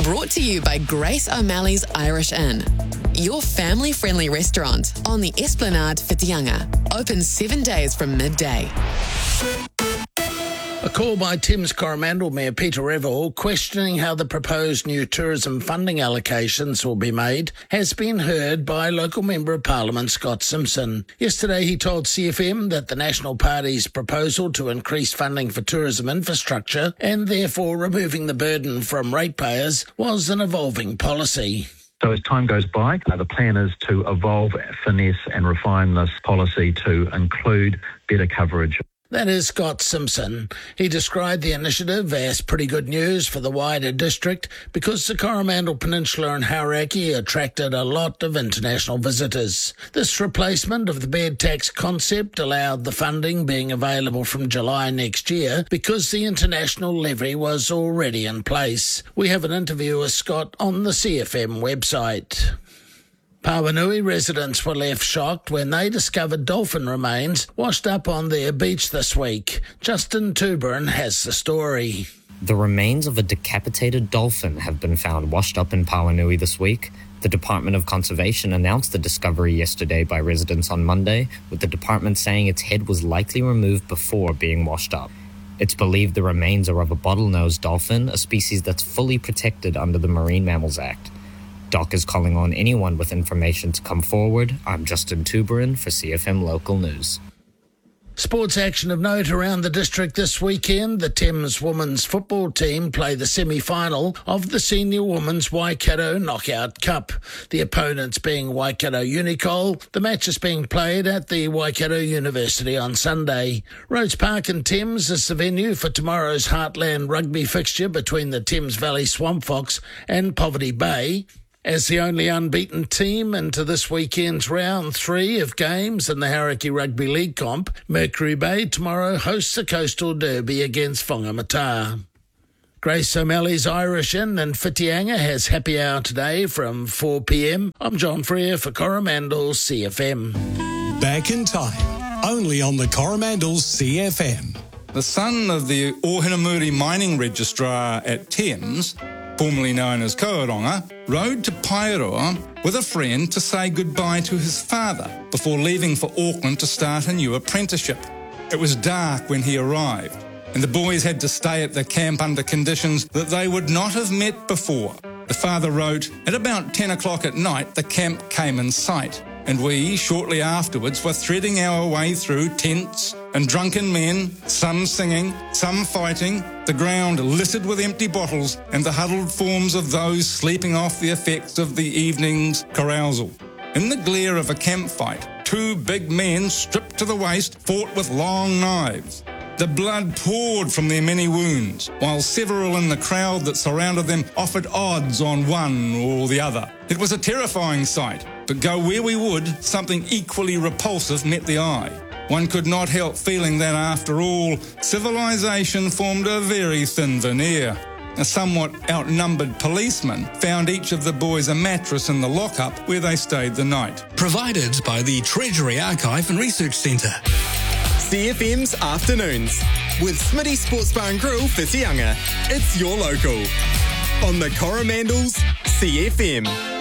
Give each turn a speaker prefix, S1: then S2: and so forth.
S1: Brought to you by Grace O'Malley's Irish Inn. Your family-friendly restaurant on the Esplanade Whitianga. Open 7 days from midday.
S2: A call by Thames Coromandel Mayor Peter Revell questioning how the proposed new tourism funding allocations will be made has been heard by local Member of Parliament Scott Simpson. Yesterday he told CFM that the National Party's proposal to increase funding for tourism infrastructure and therefore removing the burden from ratepayers was an evolving policy.
S3: So as time goes by, the plan is to evolve, finesse and refine this policy to include better coverage.
S2: That is Scott Simpson. He described the initiative as pretty good news for the wider district because the Coromandel Peninsula and Hauraki attracted a lot of international visitors. This replacement of the bed tax concept allowed the funding being available from July next year because the international levy was already in place. We have an interview with Scott on the CFM website. Pawanui residents were left shocked when they discovered dolphin remains washed up on their beach this week. Justin Tuberin has the story.
S4: The remains of a decapitated dolphin have been found washed up in Pawanui this week. The Department of Conservation announced the discovery yesterday by residents on Monday, with the department saying its head was likely removed before being washed up. It's believed the remains are of a bottlenose dolphin, a species that's fully protected under the Marine Mammals Act. DOC is calling on anyone with information to come forward. I'm Justin Tuberin for CFM Local News.
S2: Sports action of note around the district this weekend. The Thames women's football team play the semi-final of the Senior Women's Waikato Knockout Cup. The opponents being Waikato Unicol. The match is being played at the Waikato University on Sunday. Rhodes Park in Thames is the venue for tomorrow's Heartland rugby fixture between the Thames Valley Swamp Fox and Poverty Bay. As the only unbeaten team into this weekend's round 3 of games in the Hauraki Rugby League comp, Mercury Bay tomorrow hosts the Coastal Derby against Whangamata. Grace O'Malley's Irish Inn in Whitianga has happy hour today from 4 p.m. I'm John Freer for Coromandel's CFM.
S5: Back in time, only on the Coromandel's CFM.
S6: The son of the Ohinamuri mining registrar at Thames, formerly known as Kauaronga, rode to Paeroa with a friend to say goodbye to his father before leaving for Auckland to start a new apprenticeship. It was dark when he arrived, and the boys had to stay at the camp under conditions that they would not have met before. The father wrote, "At about 10 o'clock at night, the camp came in sight, and we, shortly afterwards, were threading our way through tents and drunken men, some singing, some fighting, the ground littered with empty bottles and the huddled forms of those sleeping off the effects of the evening's carousal. In the glare of a camp fight, 2 big men, stripped to the waist, fought with long knives. The blood poured from their many wounds, while several in the crowd that surrounded them offered odds on one or the other. It was a terrifying sight, but go where we would, something equally repulsive met the eye. One could not help feeling that, after all, civilization formed a very thin veneer. A somewhat outnumbered policeman found each of the boys a mattress in the lockup where they stayed the night."
S5: Provided by the Treasury Archive and Research Centre.
S7: CFM's Afternoons with Smitty Sports Bar and Grill Whitianga. It's your local on the Coromandel's CFM.